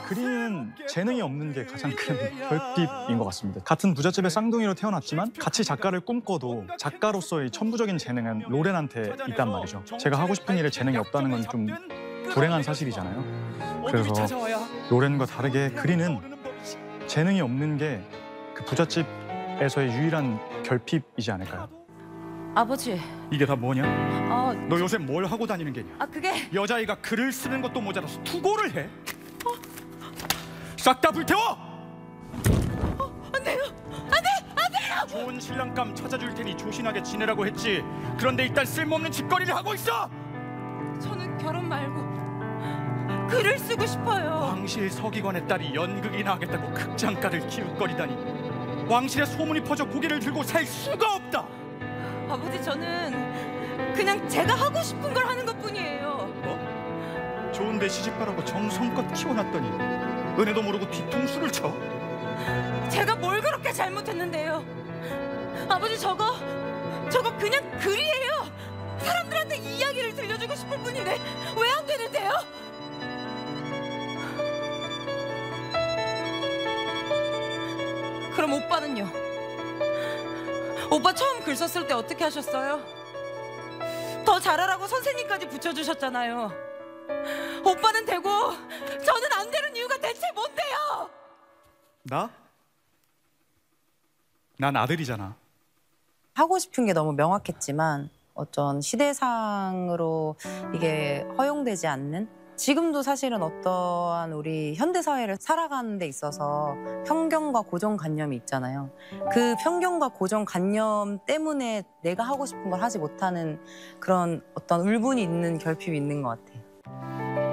그리는 재능이 없는 게 가장 큰 결핍인 것 같습니다. 같은 부잣집의 쌍둥이로 태어났지만 같이 작가를 꿈꿔도 작가로서의 천부적인 재능은 로렌한테 있단 말이죠. 제가 하고 싶은 일에 재능이 없다는 건 좀 불행한 사실이잖아요. 그래서 로렌과 다르게 그리는 재능이 없는 게 그 부잣집에서의 유일한 결핍이지 않을까요? 아버지. 이게 다 뭐냐? 너 저... 요새 뭘 하고 다니는 게냐? 그게... 여자아이가 글을 쓰는 것도 모자라서 투고를 해? 싹 다 불태워! 안 돼요! 안 돼요! 좋은 신랑감 찾아줄 테니 조신하게 지내라고 했지. 그런데 일단 쓸모없는 짓거리를 하고 있어! 저는 결혼 말고 글을 쓰고 싶어요. 왕실 서기관의 딸이 연극이나 하겠다고 극장가를 기웃거리다니. 왕실에 소문이 퍼져 고개를 들고 살 수가 없다! 아버지, 저는 그냥 제가 하고 싶은 걸 하는 것뿐이에요. 뭐? 좋은데 시집가라고 정성껏 키워놨더니 은혜도 모르고 뒤통수를 쳐? 제가 뭘 그렇게 잘못했는데요? 아버지, 저거 그냥 글이에요. 사람들한테 이야기를 들려주고 싶을 뿐인데 왜 안 되는데요? 그럼 오빠는요? 오빠 처음 글 썼을 때 어떻게 하셨어요? 더 잘하라고 선생님까지 붙여주셨잖아요. 오빠는 되고 저는 안 되는 이유가 대체 뭔데요? 나? 난 아들이잖아. 하고 싶은 게 너무 명확했지만 어떤 시대상으로 이게 허용되지 않는, 지금도 사실은 어떠한 우리 현대사회를 살아가는 데 있어서 편견과 고정관념이 있잖아요. 그 편견과 고정관념 때문에 내가 하고 싶은 걸 하지 못하는 그런 어떤 울분이 있는 결핍이 있는 것 같아요.